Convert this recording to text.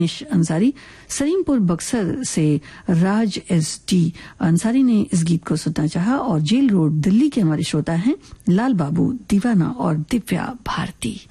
निश अंसारी। सलीमपुर बक्सर से राज SD अंसारी ने इस गीत को सुनना चाहा और जेल रोड दिल्ली के हमारे श्रोता हैं लाल बाबू दीवाना और दिव्या भारती।